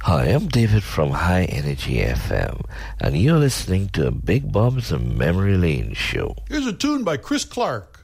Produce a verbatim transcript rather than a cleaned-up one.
Hi, I'm David from High Energy F M, and you're listening to a Big Bob's Memory Lane show. Here's a tune by Chris Clark.